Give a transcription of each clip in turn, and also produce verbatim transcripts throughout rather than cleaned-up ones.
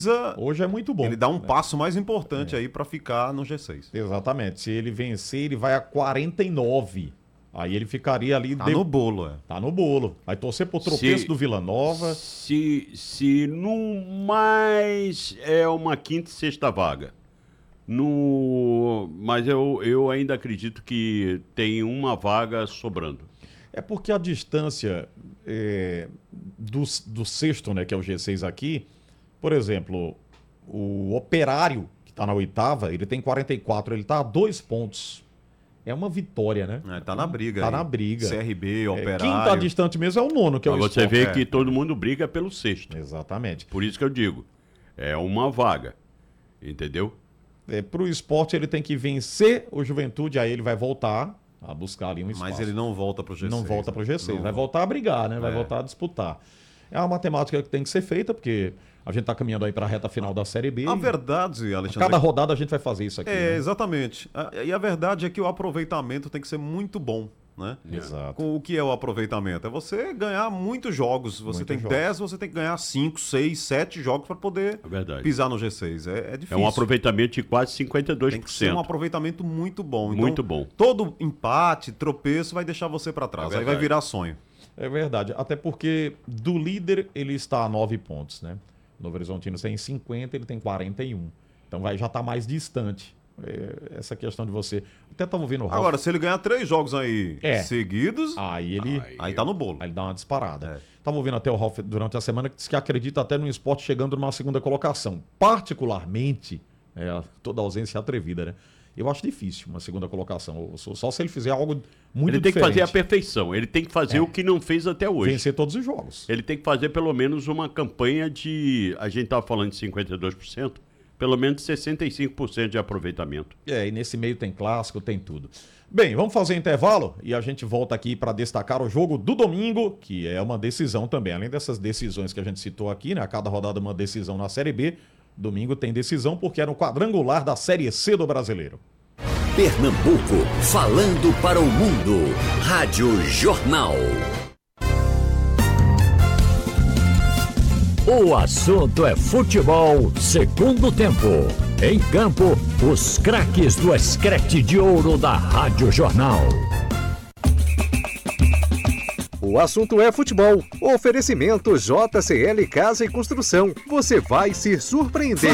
hoje é muito bom. Ele dá um né? passo mais importante É. aí para ficar no G seis. Exatamente. Se ele vencer, ele vai a quarenta e nove. Aí ele ficaria ali... Tá de- no bolo, é. Tá no bolo. Vai torcer pro tropeço Se- do Vila Nova. Se, se no mais é uma quinta e sexta vaga. No, mas eu, eu ainda acredito que tem uma vaga sobrando. É porque a distância é, do, do sexto, né, que é o G seis aqui, por exemplo, o Operário, que está na oitava, ele tem quarenta e quatro, ele está a dois pontos. É uma vitória, né? É, tá na briga Tá aí. na briga. C R B, É, Operário. quem está distante mesmo é o nono, que é o Mas você Sport. vê é. que todo mundo briga pelo sexto. Exatamente. Por isso que eu digo, é uma vaga, entendeu? É, para o esporte ele tem que vencer o Juventude, aí ele vai voltar a buscar ali um espaço. Mas ele não volta pro G seis. Não volta para o G seis, Não vai volta. voltar a brigar, né? Vai É. voltar a disputar. É uma matemática que tem que ser feita, porque a gente está caminhando aí para a reta final da Série B. A verdade, Alexandre... Cada rodada a gente vai fazer isso aqui. É, né? exatamente. A- E a verdade é que o aproveitamento tem que ser muito bom, né? Exato. Com o que é o aproveitamento? É você ganhar muitos jogos. Você Muitos tem jogos. dez, você tem que ganhar cinco, seis, sete jogos para poder É verdade. pisar no G seis. É, é É difícil. um aproveitamento de quase cinquenta e dois Tem por que ser cento. um aproveitamento muito bom. Então, Muito bom. Todo empate, tropeço vai deixar você para trás. É Aí vai verdade. virar sonho. É verdade. Até porque do líder ele está a nove pontos, né? Novo Horizontino tem cinquenta, ele tem quarenta e um. Então vai, já está mais distante. É, essa questão de você... Até estava ouvindo o Ralf. Agora, se ele ganhar três jogos aí É. seguidos, Aí ele... aí tá no bolo. Aí ele dá uma disparada. É. Estava ouvindo até o Ralf durante a semana que disse que acredita até no esporte chegando numa segunda colocação. Particularmente, é, toda ausência é atrevida, né? Eu acho difícil uma segunda colocação. Só, só se ele fizer algo muito Ele tem que diferente. fazer a perfeição. Ele tem que fazer É. o que não fez até hoje. Vencer todos os jogos. Ele tem que fazer pelo menos uma campanha de... A gente estava falando de cinquenta e dois por cento. Pelo menos sessenta e cinco por cento de aproveitamento. É, e nesse meio tem clássico, tem tudo. Bem, vamos fazer intervalo e a gente volta aqui para destacar o jogo do domingo, que é uma decisão também. Além dessas decisões que a gente citou aqui, né? A cada rodada uma decisão na Série B. Domingo tem decisão porque é no quadrangular da Série C do Brasileiro. Pernambuco, falando para o mundo. Rádio Jornal. O assunto é futebol, segundo tempo. Em campo, os craques do escrete de ouro da Rádio Jornal. O assunto é futebol. Oferecimento J C L Casa e Construção. Você vai se surpreender.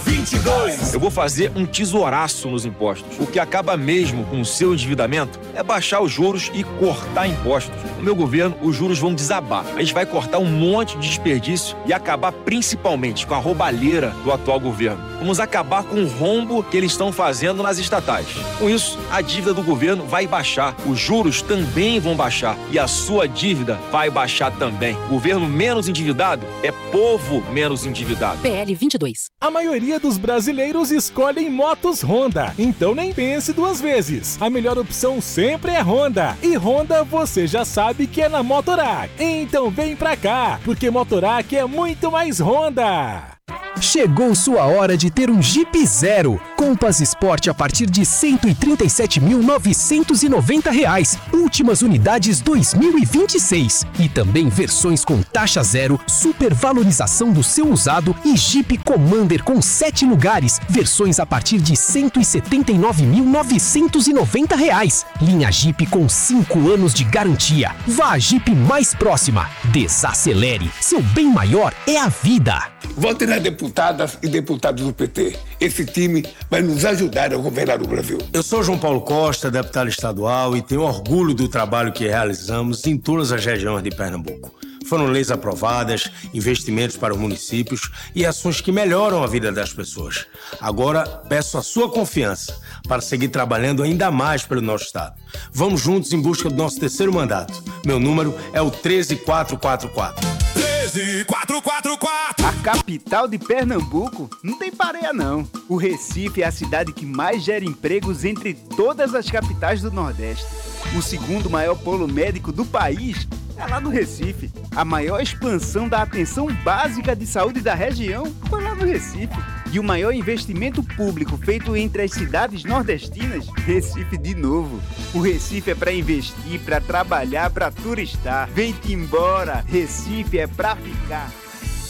Eu vou fazer um tesouraço nos impostos. O que acaba mesmo com o seu endividamento é baixar os juros e cortar impostos. No meu governo, os juros vão desabar. A gente vai cortar um monte de desperdício e acabar principalmente com a roubalheira do atual governo. Vamos acabar com o rombo que eles estão fazendo nas estatais. Com isso, a dívida do governo vai baixar, os juros também vão baixar e a sua dívida vai baixar também. Governo menos endividado é povo menos endividado. P L vinte e dois. A maioria dos brasileiros escolhem motos Honda, então nem pense duas vezes. A melhor opção sempre é Honda. E Honda você já sabe que é na Motorac. Então vem pra cá, porque Motorac é muito mais Honda. Chegou sua hora de ter um Jeep Zero. Compass Sport a partir de cento e trinta e sete mil novecentos e noventa reais. Últimas unidades dois mil e vinte e seis. E também versões com taxa zero, supervalorização do seu usado e Jeep Commander com sete lugares. Versões a partir de cento e setenta e nove mil novecentos e noventa reais. Linha Jeep com cinco anos de garantia. Vá à Jeep mais próxima. Desacelere. Seu bem maior é a vida. Vote nas deputadas e deputados do P T. Esse time vai nos ajudar a governar o Brasil. Eu sou João Paulo Costa, deputado estadual, e tenho orgulho do trabalho que realizamos em todas as regiões de Pernambuco. Foram leis aprovadas, investimentos para os municípios e ações que melhoram a vida das pessoas. Agora, peço a sua confiança para seguir trabalhando ainda mais pelo nosso estado. Vamos juntos em busca do nosso terceiro mandato. Meu número é o treze quatrocentos e quarenta e quatro. treze quatrocentos e quarenta e quatro. A capital de Pernambuco não tem pareia não. O Recife é a cidade que mais gera empregos entre todas as capitais do Nordeste. O segundo maior polo médico do país é lá no Recife. A maior expansão da atenção básica de saúde da região foi lá no Recife. E o maior investimento público feito entre as cidades nordestinas, Recife de novo. O Recife é para investir, para trabalhar, para turistar. Vem-te embora, Recife é para ficar.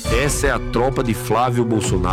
Essa é a tropa de Flávio Bolsonaro.